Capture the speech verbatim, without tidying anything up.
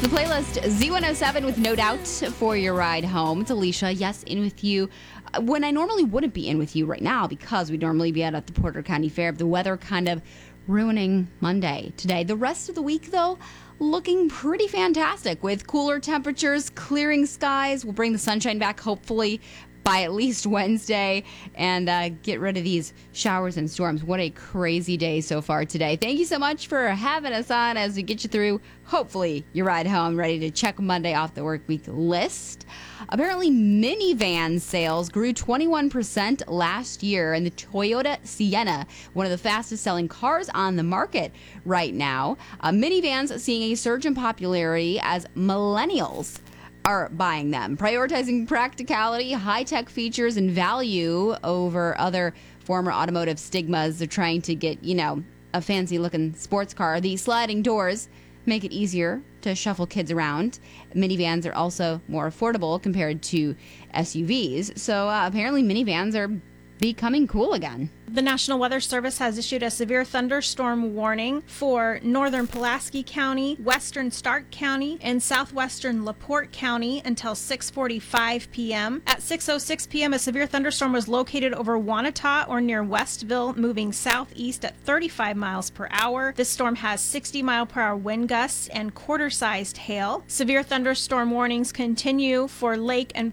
The playlist Z one oh seven with No Doubt for your ride home. It's Alicia. Yes, in with you. When I normally wouldn't be in with you right now because we'd normally be out at the Porter County Fair. The weather kind of ruining Monday today. The rest of the week, though, looking pretty fantastic with cooler temperatures, clearing skies. We'll bring the sunshine back, hopefully, by at least Wednesday, and uh, get rid of these showers and storms. What a crazy day so far today. Thank you so much for having us on as we get you through, hopefully, your ride home, ready to check Monday off the work week list. Apparently, minivan sales grew twenty-one percent last year, and the Toyota Sienna, one of the fastest selling cars on the market right now. Uh, minivans seeing a surge in popularity as millennials are buying them, prioritizing practicality, high-tech features, and value over other former automotive stigmas. They're trying to get, you know, a fancy-looking sports car. The sliding doors make it easier to shuffle kids around. Minivans are also more affordable compared to S U Vs. So uh, apparently minivans are becoming cool again. The National Weather Service has issued a severe thunderstorm warning for northern Pulaski County, western Stark County, and southwestern LaPorte County until six forty-five p.m. At six oh six p.m., a severe thunderstorm was located over Wanata or near Westville, moving southeast at thirty-five miles per hour. This storm has sixty mile per hour wind gusts and quarter-sized hail. Severe thunderstorm warnings continue for Lake and